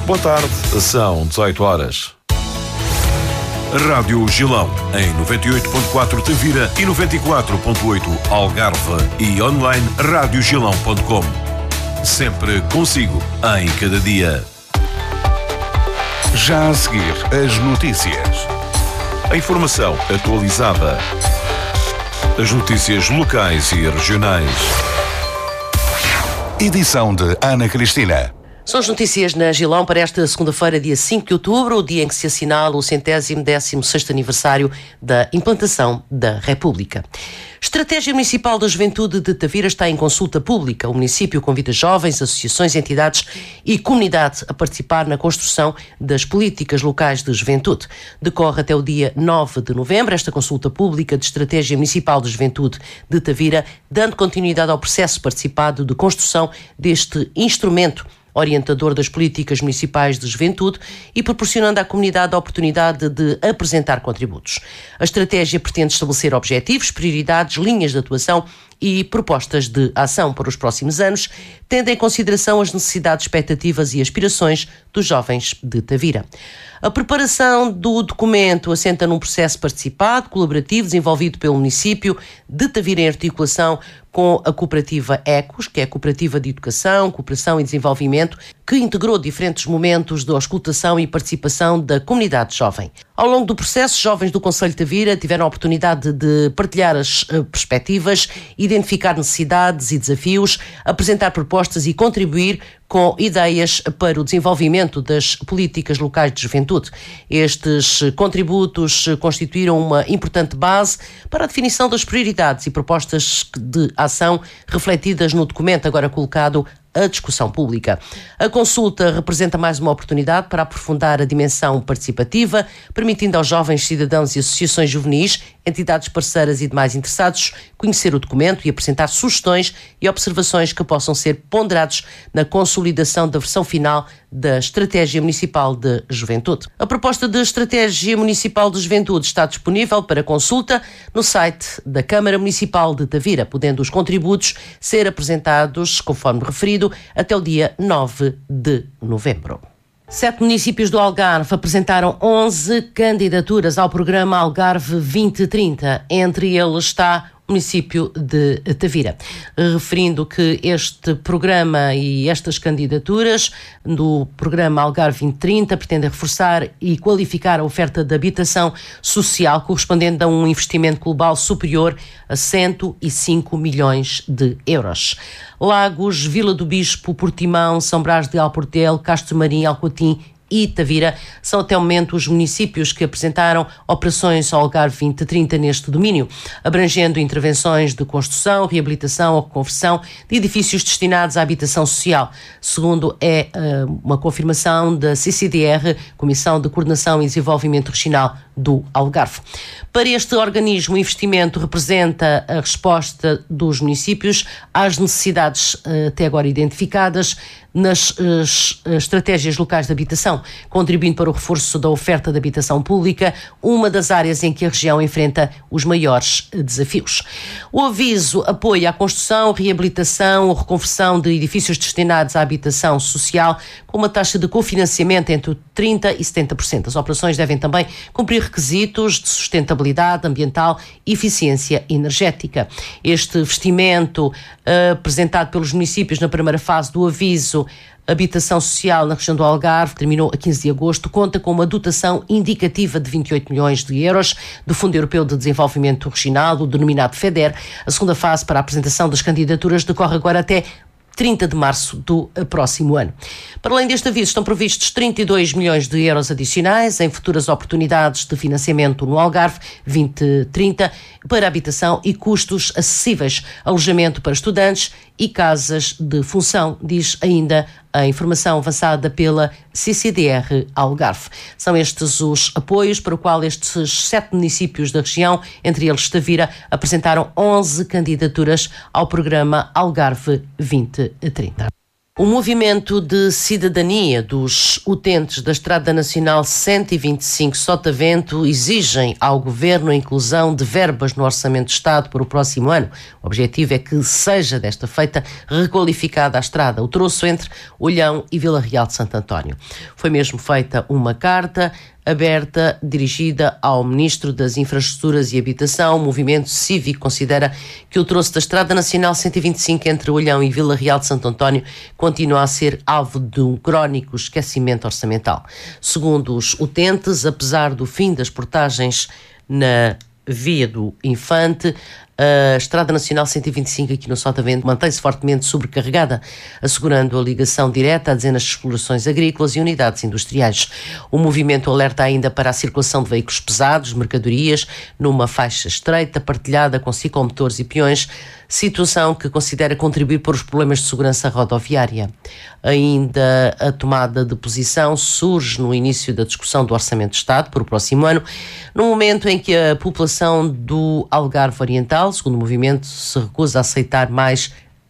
Boa tarde, são 18 horas. Rádio Gilão, em 98.4 Tavira e 94.8 Algarve e online radiogilão.com. Sempre consigo, em cada dia. Já a seguir, as notícias. A informação atualizada. As notícias locais e regionais. Edição de Ana Cristina. São as notícias na Gilão para esta segunda-feira, dia 5 de outubro, o dia em que se assinala o 116º aniversário da implantação da República. Estratégia Municipal da Juventude de Tavira está em consulta pública. O município convida jovens, associações, entidades e comunidade a participar na construção das políticas locais de juventude. Decorre até o dia 9 de novembro esta consulta pública de Estratégia Municipal da Juventude de Tavira, dando continuidade ao processo participado de construção deste instrumento orientador das políticas municipais de juventude e proporcionando à comunidade a oportunidade de apresentar contributos. A estratégia pretende estabelecer objetivos, prioridades, linhas de atuação e propostas de ação para os próximos anos, tendo em consideração as necessidades, expectativas e aspirações dos jovens de Tavira. A preparação do documento assenta num processo participado, colaborativo, desenvolvido pelo município de Tavira em articulação com a cooperativa ECOS, que é a Cooperativa de Educação, Cooperação e Desenvolvimento, que integrou diferentes momentos de auscultação e participação da comunidade jovem. Ao longo do processo, jovens do Concelho de Tavira tiveram a oportunidade de partilhar as perspectivas, identificar necessidades e desafios, apresentar propostas e contribuir com ideias para o desenvolvimento das políticas locais de juventude. Estes contributos constituíram uma importante base para a definição das prioridades e propostas de ação refletidas no documento agora colocado à discussão pública. A consulta representa mais uma oportunidade para aprofundar a dimensão participativa, permitindo aos jovens, cidadãos e associações juvenis, entidades parceiras e demais interessados conhecer o documento e apresentar sugestões e observações que possam ser ponderados na consolidação da versão final da Estratégia Municipal de Juventude. A proposta de Estratégia Municipal de Juventude está disponível para consulta no site da Câmara Municipal de Tavira, podendo os contributos ser apresentados, conforme referido, até o dia 9 de novembro. 7 municípios do Algarve apresentaram 11 candidaturas ao programa Algarve 2030. Entre eles está o município de Tavira, referindo que este programa e estas candidaturas do programa Algarve 2030 pretendem reforçar e qualificar a oferta de habitação social correspondendo a um investimento global superior a 105 milhões de euros. Lagos, Vila do Bispo, Portimão, São Brás de Alportel, Castro Marim, Alcoatim e Tavira são até o momento os municípios que apresentaram operações Algarve 2030 neste domínio, abrangendo intervenções de construção, reabilitação ou conversão de edifícios destinados à habitação social, segundo é uma confirmação da CCDR, Comissão de Coordenação e Desenvolvimento Regional do Algarve. Para este organismo, o investimento representa a resposta dos municípios às necessidades até agora identificadas nas estratégias locais de habitação, contribuindo para o reforço da oferta de habitação pública, uma das áreas em que a região enfrenta os maiores desafios. O aviso apoia a construção, reabilitação ou reconversão de edifícios destinados à habitação social, com uma taxa de cofinanciamento entre 30% e 70%. As operações devem também cumprir requisitos de sustentabilidade ambiental e eficiência energética. Este investimento, apresentado pelos municípios na primeira fase do aviso Habitação Social na região do Algarve, que terminou a 15 de agosto, conta com uma dotação indicativa de 28 milhões de euros do Fundo Europeu de Desenvolvimento Regional, o denominado FEDER. A segunda fase para a apresentação das candidaturas decorre agora até 30 de março do próximo ano. Para além deste aviso, estão previstos 32 milhões de euros adicionais em futuras oportunidades de financiamento no Algarve 2030 para habitação e custos acessíveis, alojamento para estudantes e casas de função, diz ainda a informação avançada pela CCDR Algarve. São estes os apoios para o qual estes 7 municípios da região, entre eles Tavira, apresentaram 11 candidaturas ao programa Algarve 2030. O movimento de cidadania dos utentes da Estrada Nacional 125 Sotavento exigem ao Governo a inclusão de verbas no Orçamento de Estado para o próximo ano. O objetivo é que seja desta feita requalificada a estrada, o troço entre Olhão e Vila Real de Santo António. Foi mesmo feita uma carta aberta dirigida ao Ministro das Infraestruturas e Habitação. O movimento cívico considera que o troço da Estrada Nacional 125 entre Olhão e Vila Real de Santo António continua a ser alvo de um crónico esquecimento orçamental. Segundo os utentes, apesar do fim das portagens na Via do Infante, a Estrada Nacional 125 aqui no Sotavento mantém-se fortemente sobrecarregada, assegurando a ligação direta a dezenas de explorações agrícolas e unidades industriais. O movimento alerta ainda para a circulação de veículos pesados, mercadorias, numa faixa estreita, partilhada com ciclomotores e peões, situação que considera contribuir para os problemas de segurança rodoviária. Ainda a tomada de posição surge no início da discussão do Orçamento de Estado para o próximo ano, no momento em que a população do Algarve Oriental, segundo o movimento, se recusa a aceitar mais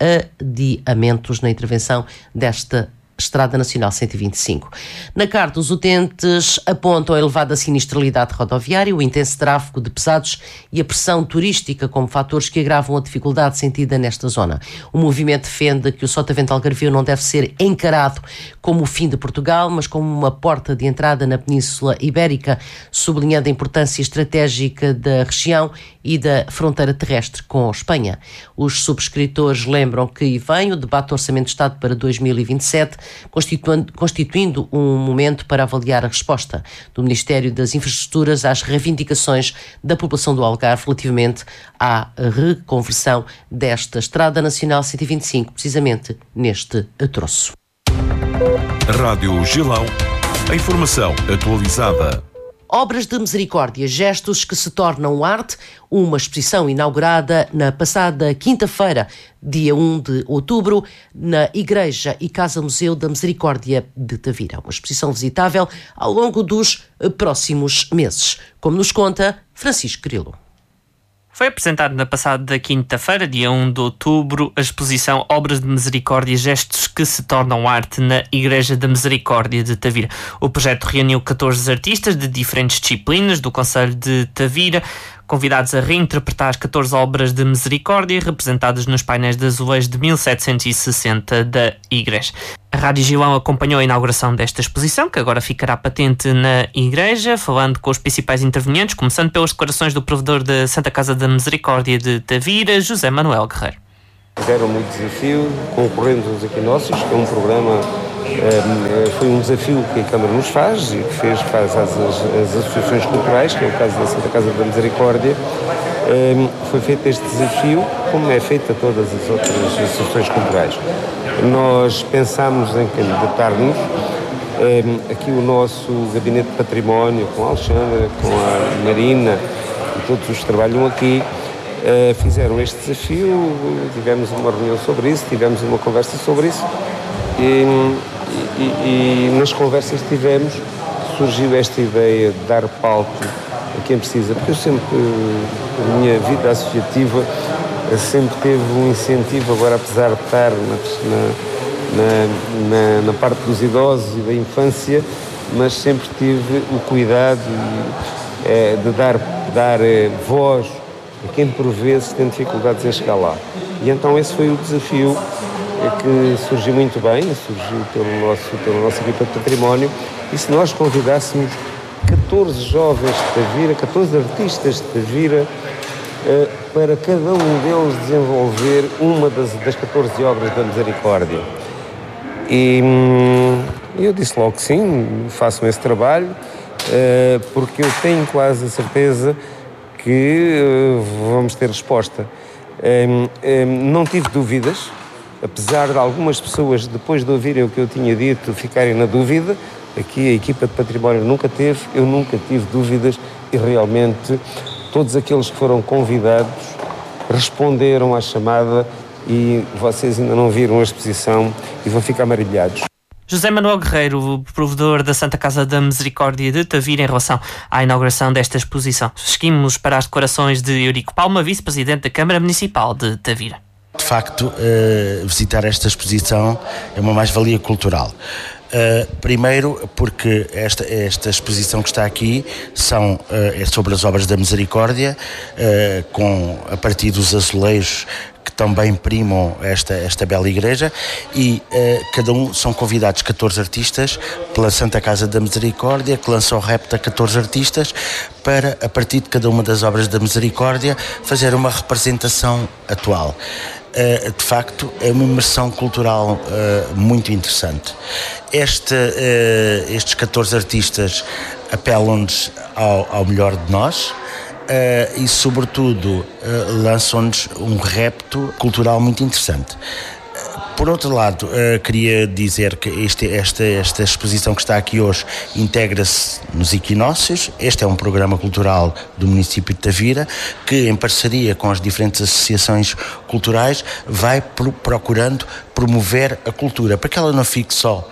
adiamentos na intervenção desta Estrada Nacional 125. Na carta, os utentes apontam a elevada sinistralidade rodoviária, o intenso tráfego de pesados e a pressão turística como fatores que agravam a dificuldade sentida nesta zona. O movimento defende que o Sotavento Algarvio não deve ser encarado como o fim de Portugal, mas como uma porta de entrada na Península Ibérica, sublinhando a importância estratégica da região e da fronteira terrestre com a Espanha. Os subscritores lembram que vem o debate do Orçamento de Estado para 2027, constituindo um momento para avaliar a resposta do Ministério das Infraestruturas às reivindicações da população do Algarve relativamente à reconversão desta Estrada Nacional 125, precisamente neste troço. Rádio Gilão, a informação atualizada. Obras de misericórdia, gestos que se tornam arte, uma exposição inaugurada na passada quinta-feira, dia 1 de outubro, na Igreja e Casa Museu da Misericórdia de Tavira. Uma exposição visitável ao longo dos próximos meses, como nos conta Francisco Grilo. Foi apresentado na passada quinta-feira, dia 1 de outubro, a exposição Obras de Misericórdia, Gestos que se tornam arte na Igreja da Misericórdia de Tavira. O projeto reuniu 14 artistas de diferentes disciplinas do concelho de Tavira, convidados a reinterpretar as 14 obras de misericórdia representadas nos painéis de azulejo de 1760 da Igreja. A Rádio Gilão acompanhou a inauguração desta exposição, que agora ficará patente na Igreja, falando com os principais intervenientes, começando pelas declarações do provedor da Santa Casa da Misericórdia de Tavira, José Manuel Guerreiro. Era muito desafio, concorrendo aos Equinócios, que é um programa, foi um desafio que a Câmara nos faz e que faz às associações culturais, que é o caso da Santa Casa da Misericórdia. Foi feito este desafio, como é feito a todas as outras associações culturais. Nós pensámos em candidatar-nos, aqui o nosso Gabinete de Património, com a Alexandra, com a Marina, e todos os que trabalham aqui, fizeram este desafio, tivemos uma reunião sobre isso, tivemos uma conversa sobre isso e nas conversas que tivemos surgiu esta ideia de dar palco a quem precisa, porque eu sempre, a minha vida associativa sempre teve um incentivo, agora apesar de estar na parte dos idosos e da infância, mas sempre tive o cuidado de dar voz a quem por vezes tem dificuldades em chegar lá. E então esse foi o desafio que surgiu muito bem, surgiu pela nossa equipa de património, e se nós convidássemos 14 jovens de Tavira, 14 artistas de Tavira, para cada um deles desenvolver uma das 14 obras da Misericórdia. E eu disse logo que sim, façam esse trabalho, porque eu tenho quase a certeza que vamos ter resposta. Não tive dúvidas, apesar de algumas pessoas, depois de ouvirem o que eu tinha dito, ficarem na dúvida. Aqui a equipa de património nunca teve, eu nunca tive dúvidas e realmente todos aqueles que foram convidados responderam à chamada e vocês ainda não viram a exposição e vão ficar maravilhados. José Manuel Guerreiro, provedor da Santa Casa da Misericórdia de Tavira, em relação à inauguração desta exposição. Seguimos para as declarações de Eurico Palma, vice-presidente da Câmara Municipal de Tavira. De de facto, visitar esta exposição é uma mais-valia cultural. Primeiro porque esta exposição que está aqui é sobre as obras da Misericórdia, a partir dos azulejos que também primam esta bela igreja, e são convidados 14 artistas pela Santa Casa da Misericórdia, que lança o repto a 14 artistas para, a partir de cada uma das obras da Misericórdia, fazer uma representação atual. De facto, é uma imersão cultural muito interessante. Estes 14 artistas apelam-nos ao melhor de nós e, sobretudo, lançam-nos um repto cultural muito interessante. Por outro lado, queria dizer que esta exposição que está aqui hoje integra-se nos equinócios. Este é um programa cultural do município de Tavira que, em parceria com as diferentes associações culturais, vai procurando promover a cultura, para que ela não fique só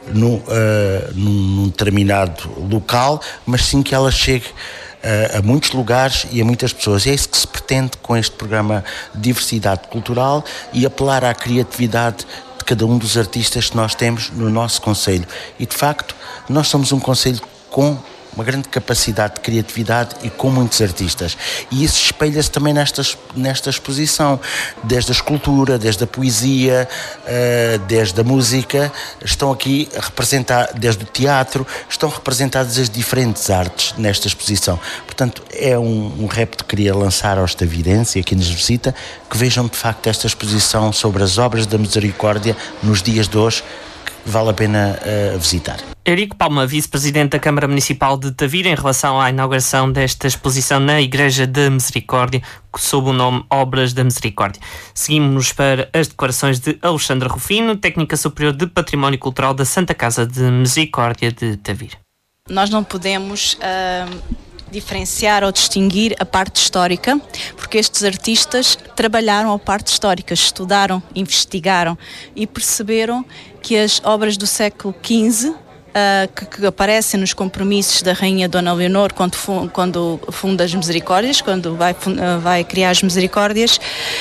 num determinado local, mas sim que ela chegue a muitos lugares e a muitas pessoas. E é isso que se pretende com este programa de diversidade cultural e apelar à criatividade de cada um dos artistas que nós temos no nosso concelho. E, de facto, nós somos um concelho com uma grande capacidade de criatividade e com muitos artistas. E isso espelha-se também nesta exposição. Desde a escultura, desde a poesia, desde a música, estão aqui a representar, desde o teatro, estão representadas as diferentes artes nesta exposição. Portanto, é um repto que queria lançar aos tavirenses e a quem nos visita, que vejam de facto esta exposição sobre as obras da Misericórdia nos dias de hoje, que vale a pena visitar. Eurico Palma, vice-presidente da Câmara Municipal de Tavira, em relação à inauguração desta exposição na Igreja da Misericórdia, sob o nome Obras da Misericórdia. Seguimos para as declarações de Alexandra Rufino, técnica superior de Património Cultural da Santa Casa de Misericórdia de Tavira. Nós não podemos diferenciar ou distinguir a parte histórica, porque estes artistas trabalharam a parte histórica, estudaram, investigaram e perceberam que as obras do século XV, que aparecem nos compromissos da Rainha Dona Leonor quando funda as Misericórdias, quando vai criar as Misericórdias,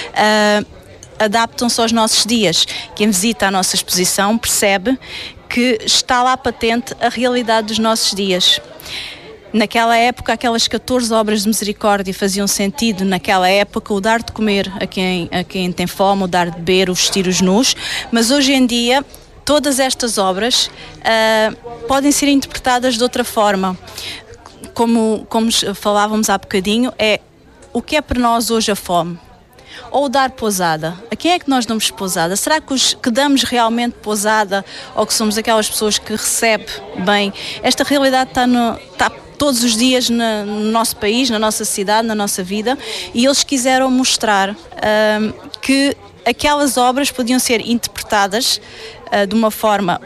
adaptam-se aos nossos dias. Quem visita a nossa exposição percebe que está lá patente a realidade dos nossos dias. Naquela época, aquelas 14 obras de misericórdia faziam sentido. Naquela época, o dar de comer a quem tem fome, o dar de beber, o vestir os nus. Mas hoje em dia, todas estas obras podem ser interpretadas de outra forma. Como falávamos há bocadinho, o que é para nós hoje a fome? Ou dar pousada? A quem é que nós damos pousada? Será que os que damos realmente pousada, ou que somos aquelas pessoas que recebem bem? Esta realidade está todos os dias no nosso país, na nossa cidade, na nossa vida, e eles quiseram mostrar que aquelas obras podiam ser interpretadas de uma forma